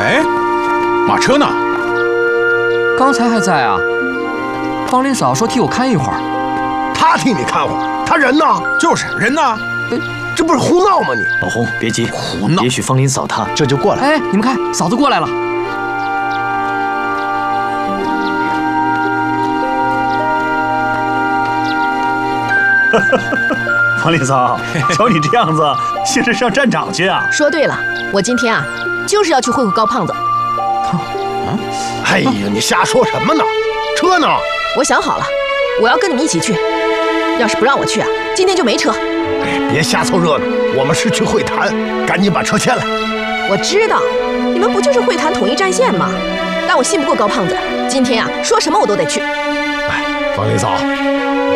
哎，马车呢？ 刚才还在啊。方林嫂说替我看一会儿。 他替你看会儿，他人呢？ 就是人呢。 这不是胡闹吗你？ 老洪，别急， 胡闹。 也许方林嫂她这就过来。 哎，你们看，嫂子过来了。 方林嫂，瞧你这样子，像是上战场去啊！ 说对了，我今天啊，就是要去会会高胖子。 哎呀，你瞎说什么呢？车呢？ 我想好了，我要跟你们一起去。要是不让我去啊，今天就没车。 哎，别瞎凑热闹，我们是去会谈，赶紧把车牵来。 我知道，你们不就是会谈统一战线吗？但我信不过高胖子，今天啊，说什么我都得去。 哎，方林嫂，